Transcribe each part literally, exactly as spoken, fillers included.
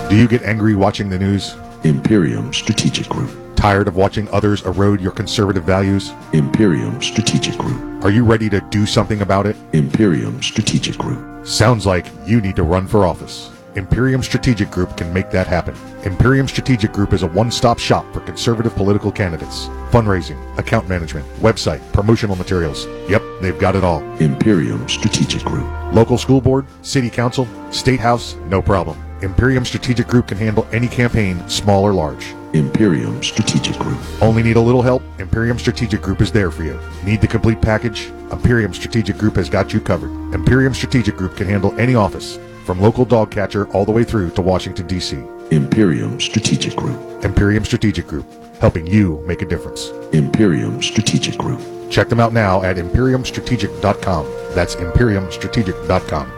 Do you get angry watching the news? Imperium Strategic Group. Tired of watching others erode your conservative values? Imperium Strategic Group. Are you ready to do something about it? Imperium Strategic Group. Sounds like you need to run for office. Imperium Strategic Group can make that happen. Imperium Strategic Group is a one-stop shop for conservative political candidates. Fundraising, account management, website, promotional materials. Yep, they've got it all. Imperium Strategic Group. Local school board, city council, state house, no problem. Imperium Strategic Group can handle any campaign, small or large. Imperium Strategic Group. Only need a little help? Imperium Strategic Group is there for you. Need the complete package? Imperium Strategic Group has got you covered. Imperium Strategic Group can handle any office, from local dog catcher all the way through to Washington, D C Imperium Strategic Group. Imperium Strategic Group, helping you make a difference. Imperium Strategic Group. Check them out now at imperium strategic dot com. That's imperium strategic dot com.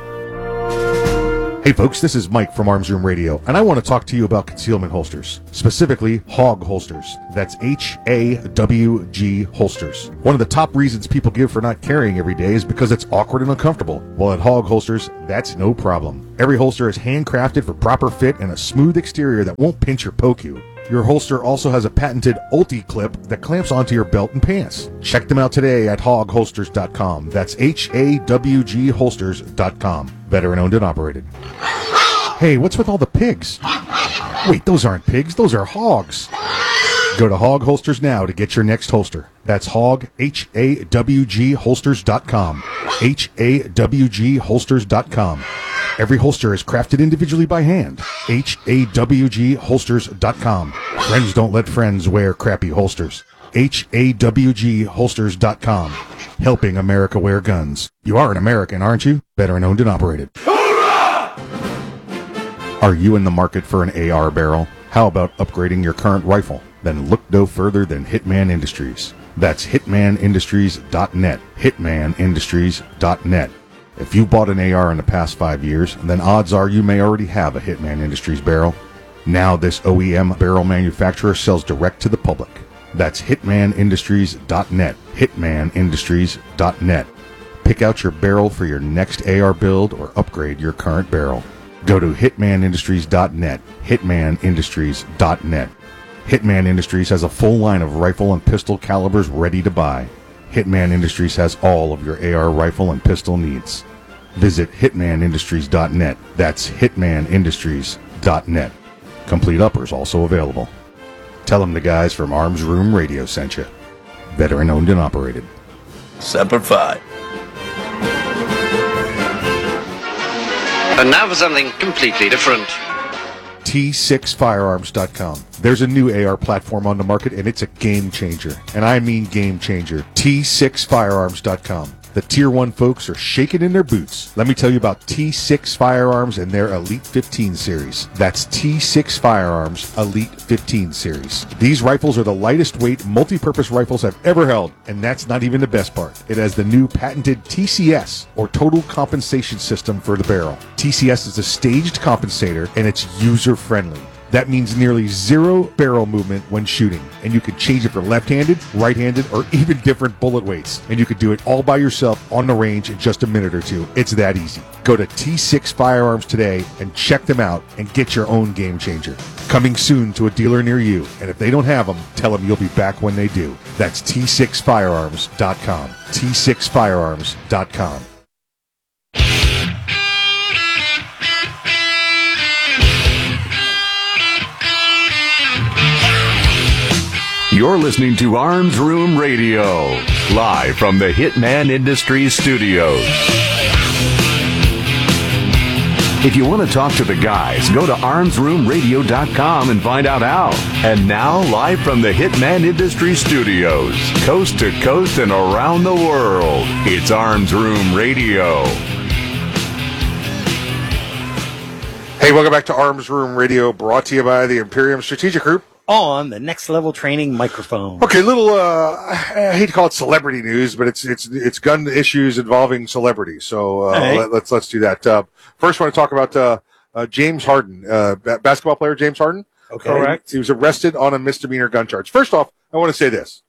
Hey folks, this is Mike from Arms Room Radio, and I want to talk to you about concealment holsters, specifically Hawg holsters. That's H A W G holsters. One of the top reasons people give for not carrying every day is because it's awkward and uncomfortable. Well, at Hawg holsters, that's no problem. Every holster is handcrafted for proper fit and a smooth exterior that won't pinch or poke you. Your holster also has a patented Ulti clip that clamps onto your belt and pants. Check them out today at hawg holsters dot com. That's H A W G holsters dot com. Veteran owned and operated. Hey, what's with all the pigs? Wait, those aren't pigs, those are hogs. Go to Hawg Holsters now to get your next holster. That's Hawg, H A W G holsters dot com. H A W G holsters dot com. Every holster is crafted individually by hand. H A W G holsters dot com. Friends don't let friends wear crappy holsters. H A W G holsters dot com. Helping America wear guns. You are an American, aren't you? Veteran owned and operated. Hoorah! Are you in the market for an A R barrel? How about upgrading your current rifle? Then look no further than Hitman Industries. That's hitman industries dot net. hitman industries dot net. If you bought an A R in the past five years, then odds are you may already have a Hitman Industries barrel. Now this O E M barrel manufacturer sells direct to the public. That's hitman industries dot net. hitman industries dot net. Pick out your barrel for your next A R build or upgrade your current barrel. Go to hitman industries dot net. hitman industries dot net. Hitman Industries has a full line of rifle and pistol calibers ready to buy. Hitman Industries has all of your A R rifle and pistol needs. Visit hitman industries dot net. That's hitman industries dot net. Complete uppers also available. Tell them the guys from Arms Room Radio sent you. Veteran owned and operated. Semper Fi. And now for something completely different. T six firearms dot com. There's a new A R platform on the market, and it's a game changer. And I mean game changer. T six firearms dot com. The Tier one folks are shaking in their boots. Let me tell you about T six Firearms and their Elite fifteen series. That's T six Firearms Elite fifteen series. These rifles are the lightest weight multi-purpose rifles I've ever held, and that's not even the best part. It has the new patented T C S, or Total Compensation System, for the barrel. T C S is a staged compensator, and it's user-friendly. That means nearly zero barrel movement when shooting, and you can change it for left-handed, right-handed, or even different bullet weights. And you can do it all by yourself on the range in just a minute or two. It's that easy. Go to T six Firearms today and check them out and get your own game changer. Coming soon to a dealer near you, and if they don't have them, tell them you'll be back when they do. That's T six firearms dot com. T six firearms dot com. You're listening to Arms Room Radio, live from the Hitman Industries studios. If you want to talk to the guys, go to arms room radio dot com and find out how. And now, live from the Hitman Industries studios, coast to coast and around the world, it's Arms Room Radio. Hey, welcome back to Arms Room Radio, brought to you by the Imperium Strategic Group. On the Next Level Training microphone. Okay, little, uh, I hate to call it celebrity news, but it's it's it's gun issues involving celebrities. So uh, Hey. let, let's let's do that. Uh, first, I want to talk about uh, uh, James Harden, uh, ba- basketball player James Harden. Okay. Correct. He was arrested on a misdemeanor gun charge. First off, I want to say this.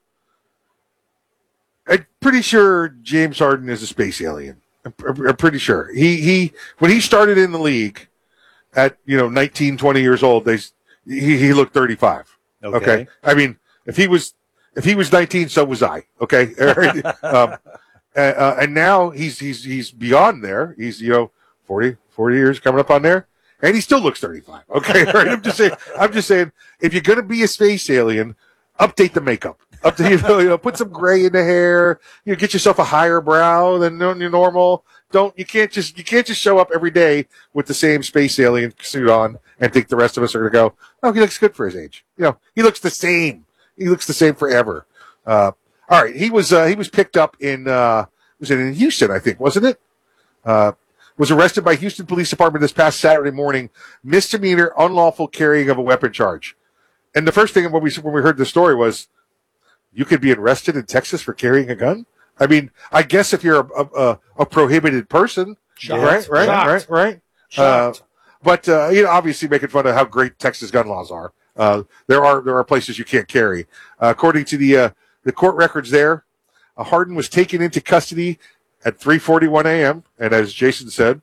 I'm pretty sure James Harden is a space alien. I'm, I'm pretty sure. He he when he started in the league, at, you know, nineteen, twenty years old, they he, he looked thirty-five. Okay. Okay. I mean, if he was if he was nineteen, so was I. Okay. um, uh, and now he's he's he's beyond there. He's, you know, forty, forty years coming up on there, and he still looks thirty-five. Okay. Right? I'm just saying. I'm just saying. If you're gonna be a space alien, update the makeup. Up to, you know, you know, put some gray in the hair. You know, get yourself a higher brow than your normal. Don't you can't just you can't just show up every day with the same space alien suit on and think the rest of us are going to go, oh, he looks good for his age. You know, he looks the same. He looks the same forever. Uh, all right, he was uh, he was picked up in uh, was it in Houston? I think, wasn't it? Uh, was arrested by Houston Police Department this past Saturday morning, misdemeanor unlawful carrying of a weapon charge. And the first thing when we when we heard the story was, you could be arrested in Texas for carrying a gun? I mean, I guess if you're a, a, a prohibited person, Shocked. right, right, Shocked. right, right. Shocked. Uh, but uh, you know, obviously, making fun of how great Texas gun laws are. Uh, there are there are places you can't carry. Uh, according to the uh, the court records, there, uh, Hardin was taken into custody at three forty-one a.m. And as Jason said,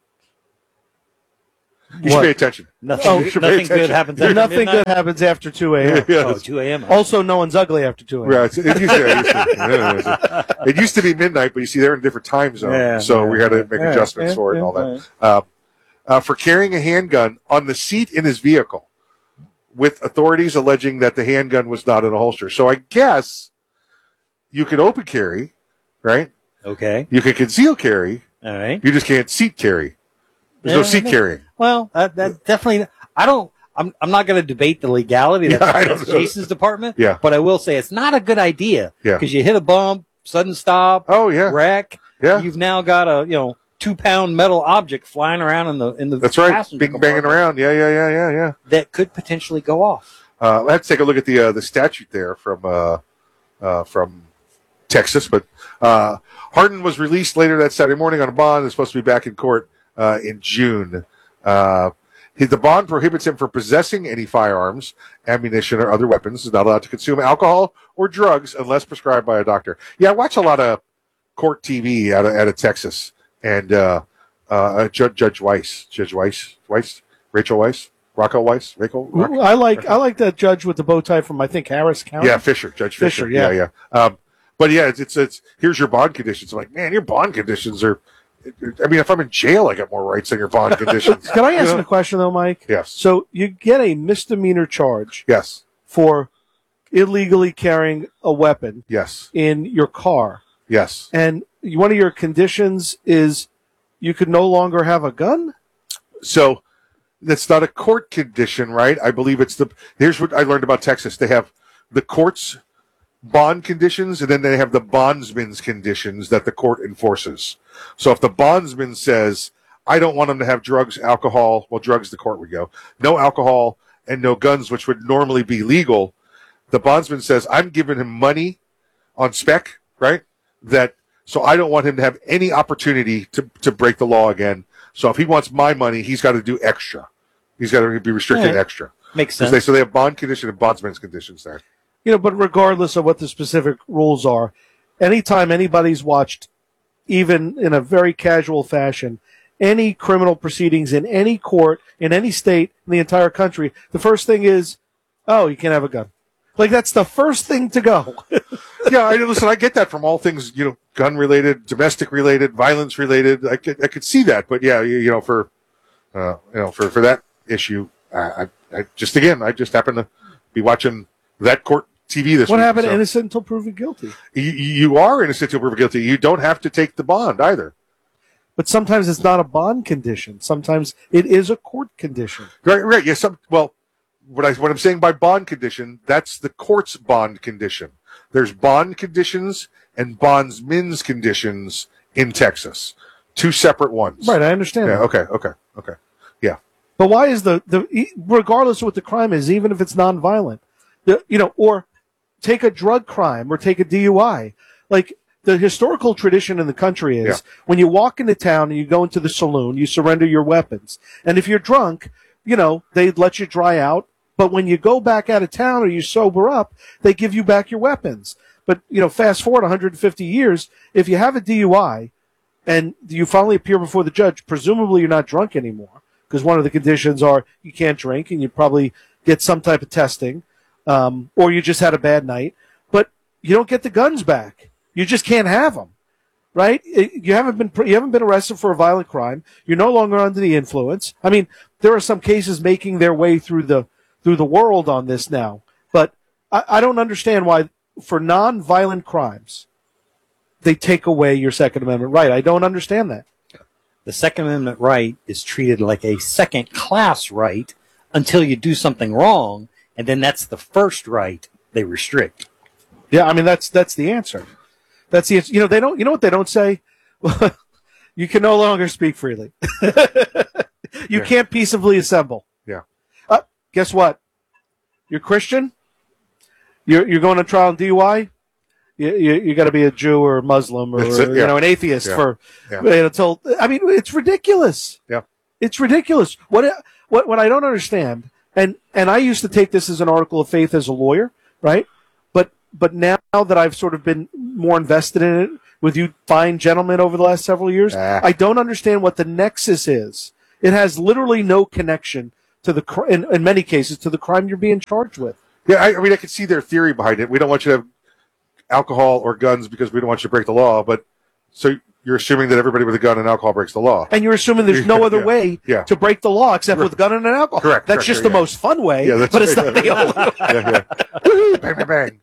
you should What? pay attention. Nothing, Oh, you should pay nothing good attention. happens after Nothing midnight? good happens after two a.m. Yeah, Oh, two a.m. Also, no one's ugly after two a.m. Yeah, it's, it, used to, it, used to, yeah, it, used to, it used to be midnight, but you see, they're in a different time zone, Yeah, so yeah, we had to yeah, make yeah, adjustments yeah, for it and yeah, all that. Uh, uh, for carrying a handgun on the seat in his vehicle, with authorities alleging that the handgun was not in a holster. So I guess you can open carry, right? Okay. You can conceal carry. All right. You just can't seat carry. There's no Yeah, seat no. carrying. Well, that, that definitely. I don't. I'm. I'm not going to debate the legality. That's, Yeah, I don't that's know. Jason's department. Yeah. But I will say it's not a good idea. Yeah. Because you hit a bump, sudden stop, Oh yeah, wreck. yeah. You've now got a you know two pound metal object flying around in the in the That's right. passenger Bing banging compartment around. Yeah, yeah, yeah, yeah, yeah. that could potentially go off. Uh, let's take a look at the uh, the statute there from uh, uh, from Texas. But uh, Hardin was released later that Saturday morning on a bond. Is supposed to be back in court uh, in June. Uh, he, the bond prohibits him from possessing any firearms, ammunition, or other weapons. He's not allowed to consume alcohol or drugs unless prescribed by a doctor. Yeah, I watch a lot of court T V out of, out of Texas, and uh, uh, Judge, Judge Weiss, Judge Weiss, Weiss, Rachel Weiss. Rocco Weiss, Rachel. Ooh, I like I like that judge with the bow tie from I think Harris County. Yeah, Fisher, Judge Fisher. Fisher, yeah. yeah, yeah. Um, but yeah, it's, it's it's here's your bond conditions. I'm like, man, your bond conditions are. I mean, if I'm in jail, I got more rights than your bond conditions. Can I ask You him know? a question though, Mike? Yes. So you get a misdemeanor charge Yes. for illegally carrying a weapon Yes. in your car, Yes. and one of your conditions is you could no longer have a gun. So that's not a court condition, right? I believe it's the. Here's what I learned about Texas. They have the court's bond conditions, and then they have the bondsman's conditions that the court enforces. So if the bondsman says, I don't want him to have drugs, alcohol, well, drugs, the court would go, no alcohol and no guns, which would normally be legal. The bondsman says, I'm giving him money on spec, right? That, so I don't want him to have any opportunity to, to break the law again. So if he wants my money, he's got to do extra. He's got to be restricted Right. extra. Makes 'Cause sense. They, so they have bond condition and bondsman's conditions there. You know, but regardless of what the specific rules are, anytime anybody's watched, even in a very casual fashion, any criminal proceedings in any court, in any state, in the entire country, the first thing is, oh, you can't have a gun. Like, that's the first thing to go. Yeah, I listen. I get that from all things, you know, gun related, domestic related, violence related. I could, I could see that, but yeah, you, you know, for, uh, you know, for, for that issue, I, I, I just again, I just happen to be watching that court T V this What week. happened? so. Innocent until proven guilty. You, you are innocent until proven guilty. You don't have to take the bond either. But sometimes it's not a bond condition. Sometimes it is a court condition. Right, right. Yes. Some, well, what I what I'm saying by bond condition, that's the court's bond condition. There's bond conditions and bondsmen's conditions in Texas, two separate ones. Right, I understand Yeah. that. Okay. Okay. Okay. Yeah. But why is the, the regardless of what the crime is, even if it's nonviolent, the, you know, or take a drug crime or take a D U I, like the historical tradition in the country is Yeah. when you walk into town and you go into the saloon, you surrender your weapons. And if you're drunk, you know, they let you dry out. But when you go back out of town or you sober up, they give you back your weapons. But, you know, fast forward one hundred fifty years, if you have a D U I and you finally appear before the judge, presumably you're not drunk anymore. because one of the conditions are you can't drink and you probably get some type of testing, um, or you just had a bad night. But you don't get the guns back. You just can't have them, right? You haven't been you haven't been arrested for a violent crime. You're no longer under the influence. I mean, there are some cases making their way through the through the world on this now, but I, I don't understand why for non-violent crimes they take away your Second Amendment right. I don't understand that. The Second Amendment right is treated like a second-class right until you do something wrong, and then that's the first right they restrict. Yeah, I mean that's that's the answer. That's the answer. You know they don't. You know what they don't say? You can no longer speak freely. you Yeah. can't peaceably assemble. Yeah. Uh, guess what? You're Christian. You're you're going to trial on D U I. You you, you got to be a Jew or a Muslim or That's it, yeah. you know an atheist Yeah. for Yeah. you know, until I mean it's ridiculous. Yeah. It's ridiculous. What what what I don't understand, and and I used to take this as an article of faith as a lawyer, right? But but now that I've sort of been more invested in it with you fine gentlemen over the last several years, Ah. I don't understand what the nexus is. It has literally no connection to the cr- in, in many cases to the crime you're being charged with. Yeah, I, I mean, I can see their theory behind it. We don't want you to have alcohol or guns because we don't want you to break the law. But so you're assuming that everybody with a gun and alcohol breaks the law. And you're assuming there's no other Yeah. way Yeah. to break the law except with a gun and an alcohol. Correct, That's correct, just yeah, the yeah. most fun way, Yeah, that's but it's right. not the only way. yeah, yeah. Woo, bang, bang, bang.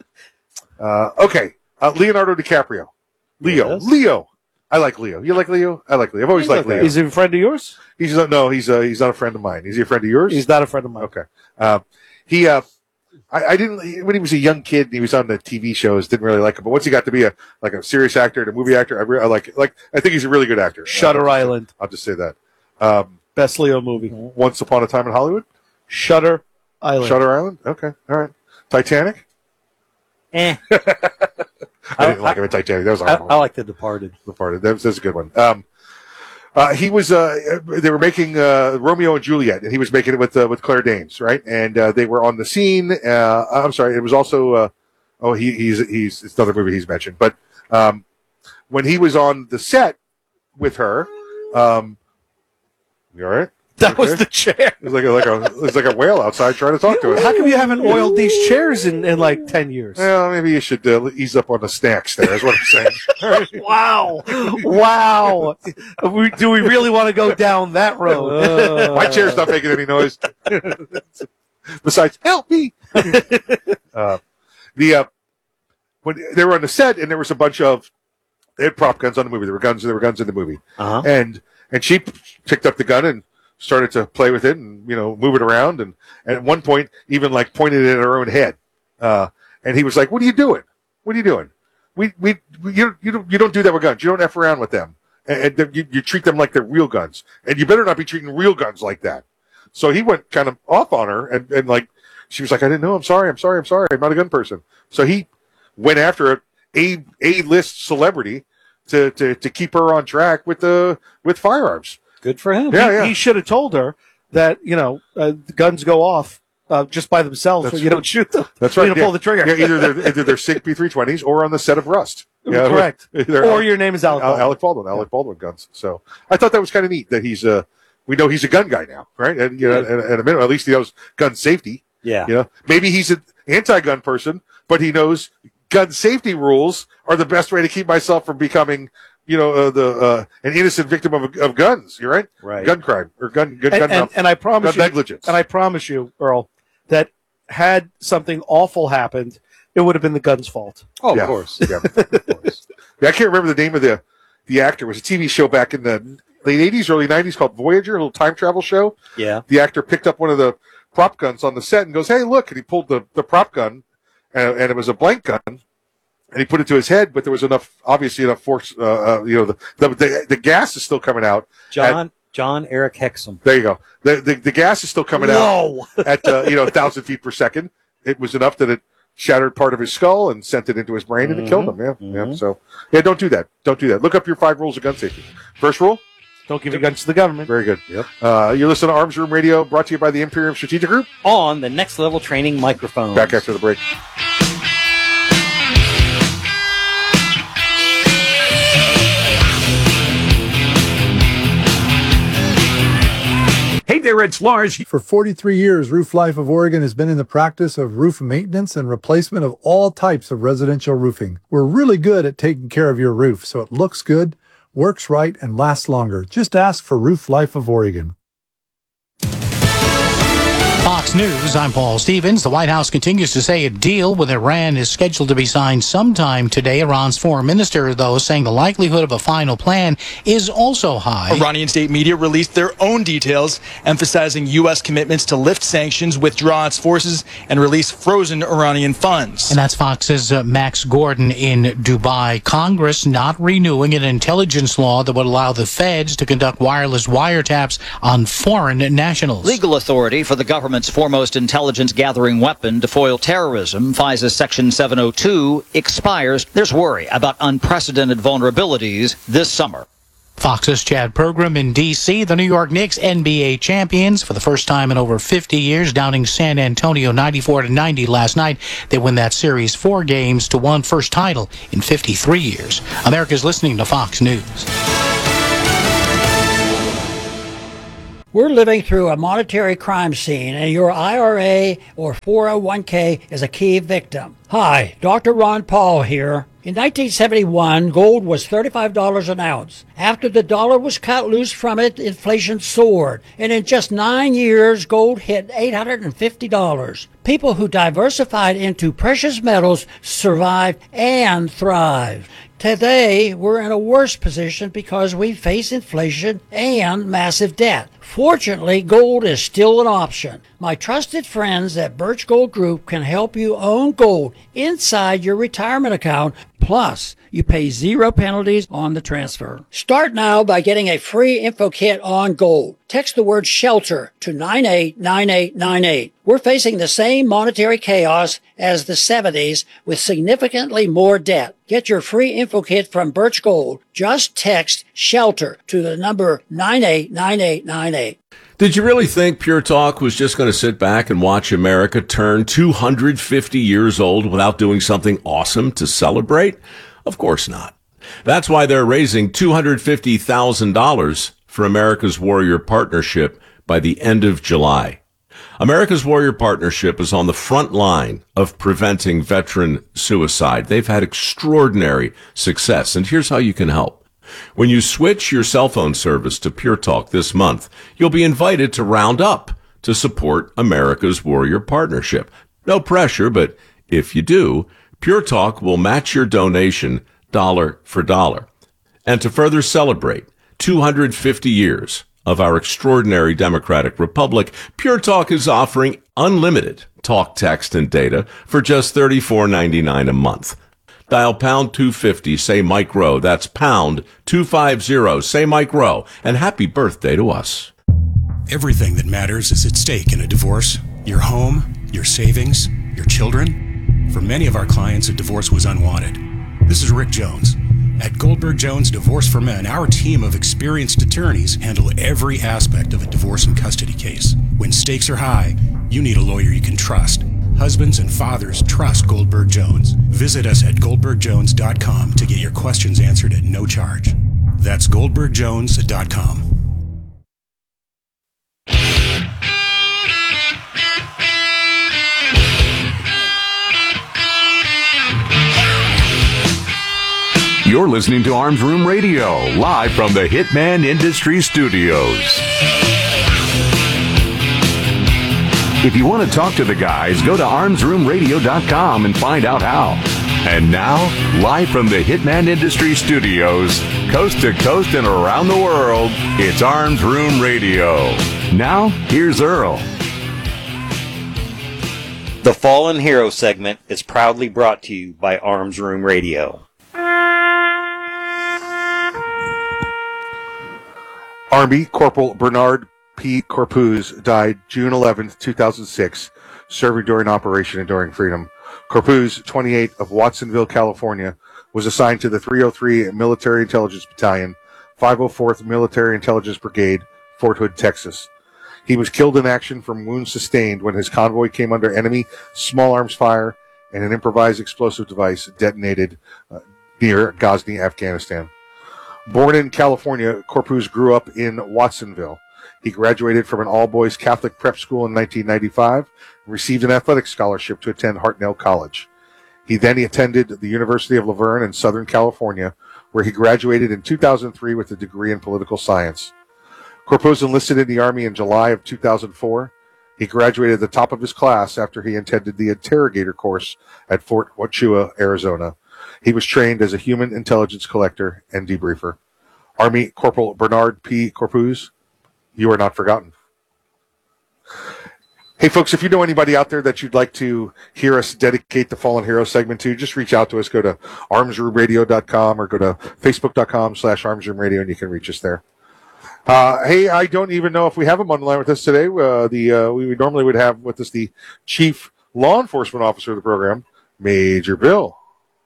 Uh, okay, uh, Leonardo DiCaprio. Leo. Yes. Leo. I like Leo. You like Leo? I like Leo. I've always liked Leo. Is he a friend of yours? He's not, no, he's uh, he's not a friend of mine. Is he a friend of yours? He's not a friend of mine. Okay. Uh, he, uh, I, I didn't, when he was a young kid and he was on the T V shows, didn't really like him. But once he got to be a, like a serious actor and a movie actor, I, re- I like, like, I think he's a really good actor. Shutter Uh, Island. I'll just say that. Um, Best Leo movie. Once Upon a Time in Hollywood? Shutter Island. Shutter Island? Okay. All right. Titanic? Eh. I didn't like him in Titanic. That was I, horrible. I like The Departed. The part of that was, that was a good one. Um, uh, he was. Uh, they were making uh, Romeo and Juliet, and he was making it with uh, with Claire Danes, right? And uh, they were on the scene. Uh, I'm sorry, it was also. Uh, oh, he, he's he's it's another movie he's mentioned, but um, when he was on the set with her, um, you all right? That was Okay. the chair. It was like a, like a it was like a whale outside trying to talk to us. How come you haven't oiled these chairs in, in like ten years? Well, maybe you should uh, ease up on the snacks. There is what I'm saying. Wow. Wow. We, do we really want to go down that road? My chair's not making any noise. Besides, help me. uh, the uh, when they were on the set, and there was a bunch of they had prop guns on the movie. There were guns. There were guns in the movie, Uh-huh. and and she p- picked up the gun and started to play with it and you know move it around, and, and at one point even like pointed it at her own head. Uh, and he was like, "What are you doing? What are you doing? We we, we you you don't you don't do that with guns. You don't f around with them, and, and you, you treat them like they're real guns, and you better not be treating real guns like that." So he went kind of off on her, and, and like she was like, "I didn't know. I'm sorry. I'm sorry. I'm sorry. I'm not a gun person." So he went after a a list celebrity to, to to keep her on track with the with firearms. Good for him. Yeah, he, yeah. he should have told her that, you know, uh, the guns go off uh, just by themselves That's when you don't shoot them. That's You right. don't yeah. pull the trigger. Yeah, either they're either they're SIG P three twenties or on the set of Rust. Yeah, Correct. Either Or your name is Alec Al- Baldwin. Alec Baldwin. Alec Baldwin guns. So I thought that was kind of neat that he's uh we know he's a gun guy now, right? And you know, at, at a minimum, at least he knows gun safety. Yeah. You know, maybe he's an anti-gun person, but he knows gun safety rules are the best way to keep myself from becoming, you know, uh, the uh, an innocent victim of, of guns. You're right. Right. Gun crime or gun gun And, gun, and, and I promise gun you, negligence. and I promise you, Earl, that had something awful happened, it would have been the gun's fault. Oh, Yeah. of course. Yeah, of course. Yeah, I can't remember the name of the the actor. It was a T V show back in the late eighties, early nineties called Voyager, a little time travel show. Yeah. The actor picked up one of the prop guns on the set and goes, "Hey, look!" And he pulled the, the prop gun, and, and it was a blank gun, and he put it to his head. But there was enough, obviously enough force. Uh, uh, you know, the, the the the gas is still coming out. John John Eric Hexum. There you go. The the, the gas is still coming Whoa. out at uh, you know a thousand feet per second. It was enough that it shattered part of his skull and sent it into his brain, and it killed him. Yeah, yeah. So yeah, don't do that. Don't do that. Look up your five rules of gun safety. First rule. Don't give your guns to the government. Very good. Yep. Uh, you're listening to Arms Room Radio, brought to you by the Imperium Strategic Group. On the Next Level Training microphone. Back after the break. there, it's Lars. For forty-three years, Roof Life of Oregon has been in the practice of roof maintenance and replacement of all types of residential roofing. We're really good at taking care of your roof so it looks good, works right, and lasts longer. Just ask for Roof Life of Oregon. Fox News, I'm Paul Stevens. The White House continues to say a deal with Iran is scheduled to be signed sometime today. Iran's foreign minister, though, saying the likelihood of a final plan is also high. Iranian state media released their own details, emphasizing U S commitments to lift sanctions, withdraw its forces, and release frozen Iranian funds. And that's Fox's uh, Max Gordon in Dubai. Congress not renewing an intelligence law that would allow the feds to conduct wireless wiretaps on foreign nationals. Legal authority for the government Government's foremost intelligence-gathering weapon to foil terrorism, FISA Section seven oh two, expires. There's worry about unprecedented vulnerabilities this summer. Fox's Chad Pergram in D C The New York Knicks, N B A champions for the first time in over fifty years, downing San Antonio ninety-four to ninety last night. They win that series four games to one, first title in fifty-three years. America's listening to Fox News. We're living through a monetary crime scene, and your I R A or four oh one k is a key victim. Hi, Doctor Ron Paul here. In nineteen seventy-one, gold was thirty-five dollars an ounce. After the dollar was cut loose from it, inflation soared. And in just nine years, gold hit eight hundred fifty dollars. People who diversified into precious metals survived and thrived. Today, we're in a worse position because we face inflation and massive debt. Fortunately, gold is still an option. My trusted friends at Birch Gold Group can help you own gold inside your retirement account. Plus, you pay zero penalties on the transfer. Start now by getting a free info kit on gold. Text the word SHELTER to nine eight nine eight nine eight. We're facing the same monetary chaos as the seventies with significantly more debt. Get your free info kit from Birch Gold. Just text SHELTER to the number nine eight nine eight nine eight. Did you really think Pure Talk was just going to sit back and watch America turn two hundred fifty years old without doing something awesome to celebrate? Of course not. That's why they're raising two hundred fifty thousand dollars for America's Warrior Partnership by the end of July. America's Warrior Partnership is on the front line of preventing veteran suicide. They've had extraordinary success, and here's how you can help. When you switch your cell phone service to Pure Talk this month, you'll be invited to round up to support America's Warrior Partnership. No pressure, but if you do, Pure Talk will match your donation dollar for dollar. And to further celebrate two hundred fifty years of our extraordinary democratic republic, Pure Talk is offering unlimited talk, text, and data for just thirty-four ninety-nine a month. Dial pound two fifty, say Mike Rowe. That's pound two fifty, say Mike Rowe. And happy birthday to us. Everything that matters is at stake in a divorce. Your home, your savings, your children. For many of our clients, a divorce was unwanted. This is Rick Jones. At Goldberg Jones Divorce for Men, our team of experienced attorneys handle every aspect of a divorce and custody case. When stakes are high, you need a lawyer you can trust. Husbands and fathers trust Goldberg Jones. Visit us at goldberg jones dot com to get your questions answered at no charge. That's goldberg jones dot com. You're listening to Arms Room Radio, live from the Hitman Industry Studios. If you want to talk to the guys, go to arms room radio dot com and find out how. And now, live from the Hitman Industry Studios, coast to coast and around the world, it's Arms Room Radio. Now, here's Earl. The Fallen Hero segment is proudly brought to you by Arms Room Radio. Army Corporal Bernard P. Corpuz died June eleventh, two thousand six, serving during Operation Enduring Freedom. Corpuz, twenty-eight, of Watsonville, California, was assigned to the three oh three Military Intelligence Battalion, five oh fourth Military Intelligence Brigade, Fort Hood, Texas. He was killed in action from wounds sustained when his convoy came under enemy small arms fire and an improvised explosive device detonated uh, near Ghazni, Afghanistan. Born in California, Corpuz grew up in Watsonville. He graduated from an all-boys Catholic prep school in nineteen ninety-five and received an athletic scholarship to attend Hartnell College. He then attended the University of La Verne in Southern California, where he graduated in two thousand three with a degree in political science. Corpuz enlisted in the Army in July of two thousand four. He graduated at the top of his class after he attended the interrogator course at Fort Huachuca, Arizona. He was trained as a human intelligence collector and debriefer. Army Corporal Bernard P. Corpuz, you are not forgotten. Hey, folks, if you know anybody out there that you'd like to hear us dedicate the Fallen Hero segment to, just reach out to us. Go to arms room radio dot com or go to facebook.com slash armsroomradio, and you can reach us there. Uh, hey, I don't even know if we have him on the line with us today. Uh, the uh, we would normally would have with us the Chief Law Enforcement Officer of the program, Major Bill.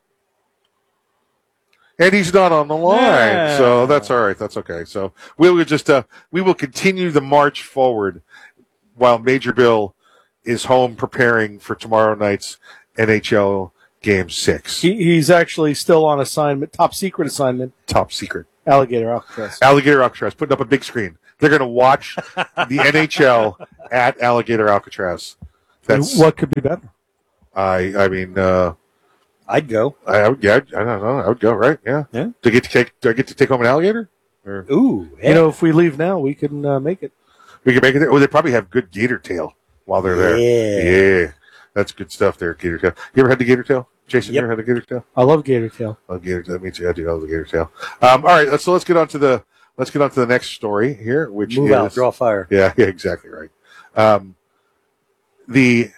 And he's not on the line, yeah. So that's all right. That's okay. So we will just uh, we will continue the march forward while Major Bill is home preparing for tomorrow night's N H L Game Six. He, he's actually still on assignment, top secret assignment. Top secret. Alligator Alcatraz. Alligator Alcatraz, putting up a big screen. They're going to watch the N H L at Alligator Alcatraz. That's what could be better. I I mean, uh, I'd go. I, I would. Yeah, I don't know. I would go. Right? Yeah. Yeah. Do I get to take? Do I get to take home an alligator? Or? Ooh. Yeah. You know, if we leave now, we can uh, make it. We can make it there. Oh, they probably have good gator tail while they're there. Yeah. Yeah. That's good stuff there, gator tail. You ever had the gator tail? Jason, Yep. you ever had a gator tail? I love gator tail. I love gator tail. Me too. I do love the gator tail. Um, all right. Let's, so let's get on to the let's get on to the next story here, which Move is out, draw fire. Yeah. Yeah. Exactly right. Um, the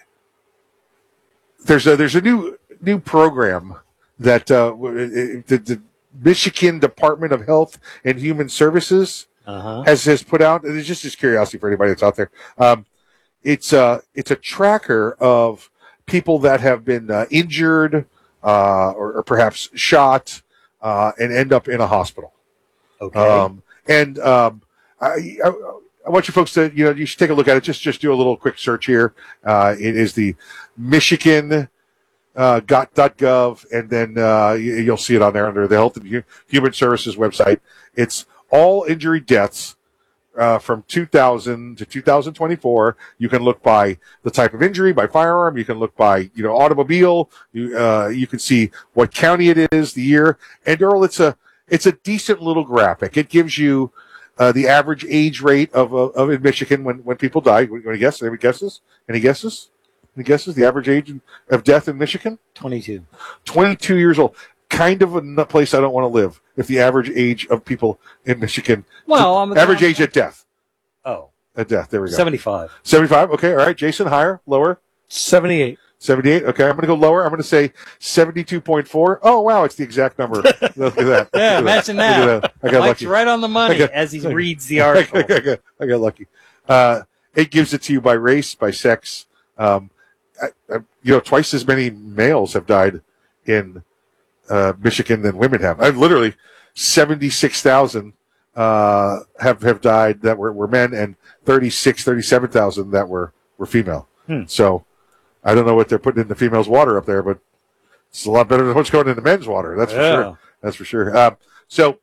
there's a there's a new new program that uh, the, the Michigan Department of Health and Human Services Uh-huh. has has put out. And it's just just curiosity for anybody that's out there. Um, it's a it's a tracker of people that have been uh, injured uh, or, or perhaps shot uh, and end up in a hospital. Okay. Um, and um, I, I, I want you folks to, you know, you should take a look at it. Just just do a little quick search here. Uh, it is the Michigan uh, got dot gov, and then uh, you, you'll see it on there under the Health and Hu- Human Services website. It's all injury deaths uh, from two thousand to two thousand twenty-four. You can look by the type of injury, by firearm. You can look by, you know, automobile. You uh, you can see what county it is, the year. And Earl, it's a it's a decent little graphic. It gives you uh, the average age rate of of, of in Michigan when, when people die. Want to guess? Any guesses? Any guesses? Any guesses? The average age of death in Michigan? twenty-two. twenty-two years old. Kind of a place I don't want to live. If the average age of people in Michigan, Well, I'm average age at death, Oh, at death. There we go. seventy-five. seventy-five. Okay, all right. Jason, higher, lower. seventy-eight. seventy-eight. Okay, I'm going to go lower. I'm going to say seventy-two point four. Oh wow, it's the exact number. Look at that. Yeah, Look at imagine Look at that. that. I got Mike's lucky. right on the money I got- as he I- reads the article. I got, I got lucky. Uh, it gives it to you by race, by sex. Um, I, I, you know, twice as many males have died in uh, Michigan than women have. I've literally seventy-six thousand uh, have have died that were, were men, and thirty-six, thirty-seven thousand that were were female. Hmm. So I don't know what they're putting in the females' water up there, but it's a lot better than what's going into men's water. That's for Yeah. sure. That's for sure. Um, so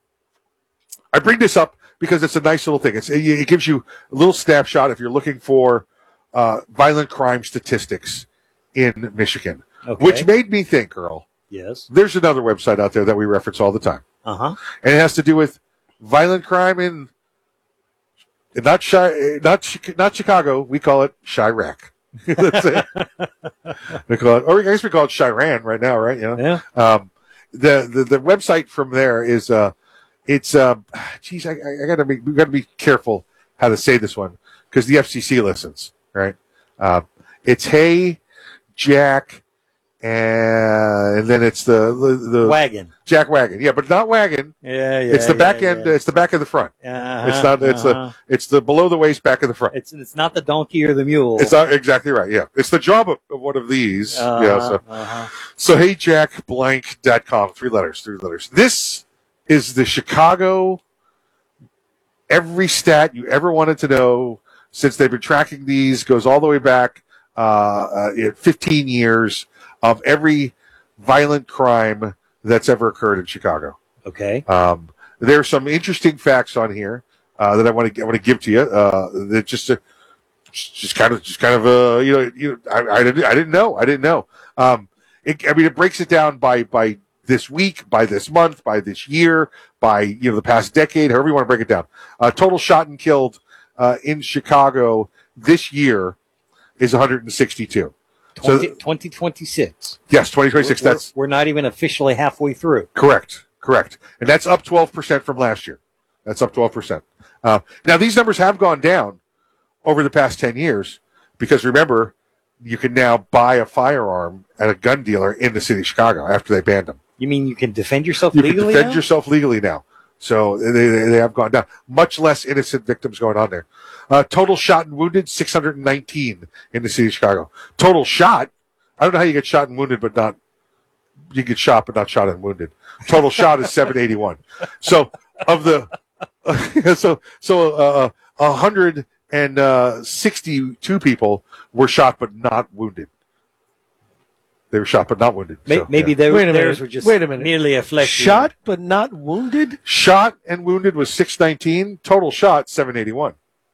I bring this up because it's a nice little thing. It's, it, it gives you a little snapshot if you're looking for uh, violent crime statistics in Michigan, Okay. which made me think, Earl, Yes. there's another website out there that we reference all the time, Uh huh. and it has to do with violent crime in not Chi- not Chi- not Chicago. We call it Chirac. That's it. We call it, or I guess we call it Chiran right now, right? You know? Yeah. Um, the, the the website from there is uh, it's uh, geez, I, I gotta be we gotta be careful how to say this one because the F C C listens, right? Uh, it's Hey Jack, and, and then it's the the, the Wagon. Jack Wagon, yeah, but not Wagon. Yeah, yeah. it's the yeah, back end. yeah. It's the back of the front. Uh-huh, It's not. It's uh-huh. the. It's the below the waist, back of the front. It's it's not the donkey or the mule. It's not exactly right. Yeah, it's the job of, of one of these. Uh-huh, yeah. So, uh-huh. so hey jack blank dot com. Three letters. Three letters. This is the Chicago. Every stat you ever wanted to know since they've been tracking these goes all the way back uh, uh, fifteen years of every violent crime that's ever occurred in Chicago. Okay. Um, there's some interesting facts on here. uh, that I want to I want to give to you. Uh, that just uh, just kind of just kind of uh, you know you know, I, I didn't I didn't know I didn't know. Um, it, I mean, it breaks it down by by this week, by this month, by this year, by you know the past decade, however you want to break it down. Uh, total shot and killed uh, in Chicago this year is one hundred sixty-two. twenty, twenty twenty-six. Yes, twenty twenty-six. We're, That's we're not even officially halfway through. correct. Correct. And that's up twelve percent from last year. That's up twelve percent. Uh, now, these numbers have gone down over the past ten years because, remember, you can now buy a firearm at a gun dealer in the city of Chicago after they banned them. You mean you can defend yourself You legally can defend now? yourself legally now. So they, they, they have gone down. Much less innocent victims going on there. Uh, total shot and wounded, six hundred nineteen in the city of Chicago. Total shot, I don't know how you get shot and wounded, but not, you get shot, but not shot and wounded. Total shot is seven eighty-one. So of the, so, so, uh, one hundred sixty-two people were shot, but not wounded. They were shot, but not wounded. May- So, maybe yeah. they, Wait a theirs minute. were just Wait a minute. merely a flesh Shot but not wounded? Shot and wounded was six nineteen. Total shot, seven eighty-one.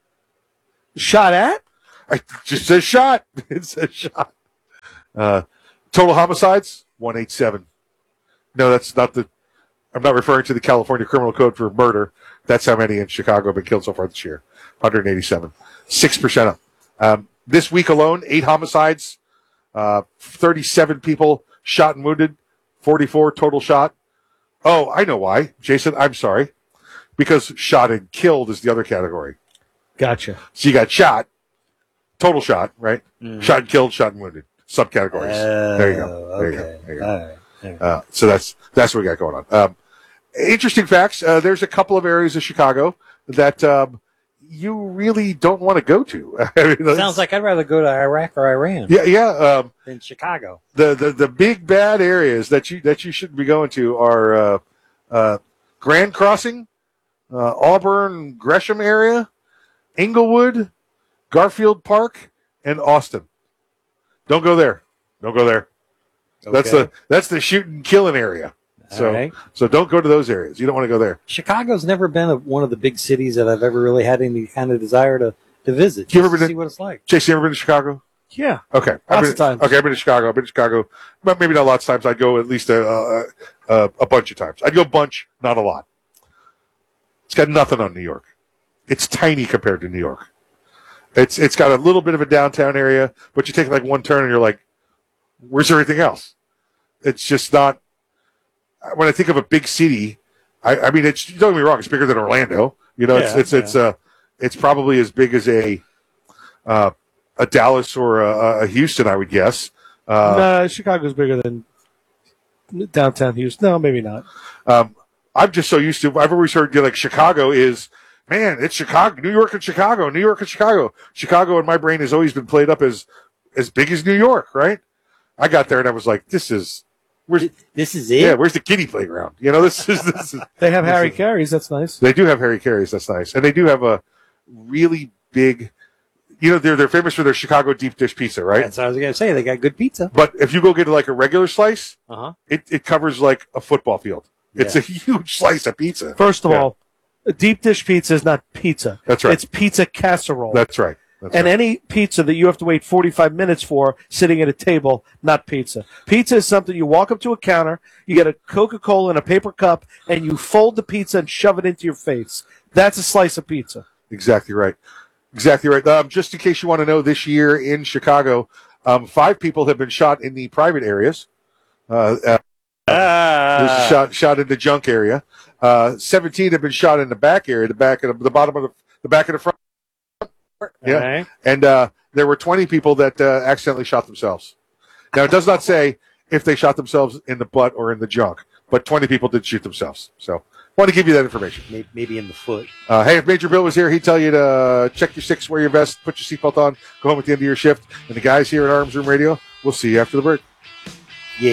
Shot at? I just says shot. It says shot. Uh, total homicides, one eighty-seven. No, that's not the, I'm not referring to the California Criminal Code for murder. That's how many in Chicago have been killed so far this year. one hundred eighty-seven. six percent up. Um, this week alone, eight homicides, uh, thirty-seven people shot and wounded, forty-four total shot. Oh, I know why. Jason, I'm sorry. Because shot and killed is the other category. Gotcha. So you got shot, total shot, right? Mhm. Shot and killed, shot and wounded. Subcategories. Oh, there you go. There you go. okay. There you go. All right. All right. Uh, so that's that's what we got going on. Um, interesting facts. Uh, there's a couple of areas of Chicago that um, you really don't want to go to. I mean, that's- Sounds like I'd rather go to Iraq or Iran yeah, yeah. Um, than Chicago. the, the the big bad areas that you that you shouldn't be going to are uh, uh, Grand Crossing, uh, Auburn, Gresham area, Inglewood, Garfield Park, and Austin. Don't go there. Don't go there. That's Okay. the that's the shooting killing area. So All right. so don't go to those areas. You don't want to go there. Chicago's never been a, one of the big cities that I've ever really had any kind of desire to, to visit. You ever just been to to- see what it's like. Chase, you ever been to Chicago? Yeah. Okay. I've Lots been, of times. Okay, I've been to Chicago. I've been to Chicago, but maybe not lots of times. I'd go at least a, a, a, a bunch of times. I'd go a bunch, not a lot. It's got nothing on New York. It's tiny compared to New York. It's it's got a little bit of a downtown area, but you take like one turn and you're like, where's everything else? It's just not. When I think of a big city, I, I mean, it's don't get me wrong, it's bigger than Orlando. You know, it's Yeah, it's it's uh, it's probably as big as a uh, a Dallas or a, a Houston, I would guess. Uh, no, Chicago's bigger than downtown Houston. No, maybe not. Um, I'm just so used to. I've always heard you know, like Chicago is, man, it's Chicago, New York and Chicago, New York and Chicago. Chicago in my brain has always been played up as as big as New York, right? I got there and I was like, this is where's This is it? yeah, where's the kiddie playground? You know, this is this is. They have this Harry is- Carey's. That's nice. They do have Harry Carey's. That's nice, and they do have a really big. You know, they're they're famous for their Chicago deep dish pizza, right? That's what I was going to say. They got good pizza. But if you go get like a regular slice, Uh-huh. it, it covers like a football field. It's Yeah. a huge slice of pizza. First of Yeah. all, a deep dish pizza is not pizza. That's right. It's pizza casserole. That's right. That's and right. any pizza that you have to wait forty-five minutes for sitting at a table, not pizza. Pizza is something you walk up to a counter, you get a Coca-Cola in a paper cup, and you fold the pizza and shove it into your face. That's a slice of pizza. Exactly right. Exactly right. Um, just in case you want to know, this year in Chicago, um, five people have been shot in the private areas. Uh, uh, Ah. shot shot in the junk area. Uh, Seventeen have been shot in the back area, the back of the, the bottom of the the back of the front. Yeah, Okay. and uh, there were twenty people that uh, accidentally shot themselves. Now it does not say if they shot themselves in the butt or in the junk, but twenty people did shoot themselves. So, want to give you that information. Maybe, maybe in the foot. Uh, hey, if Major Bill was here, he'd tell you to uh, check your six, wear your vest, put your seatbelt on, go home at the end of your shift. And the guys here at Arms Room Radio, we'll see you after the break.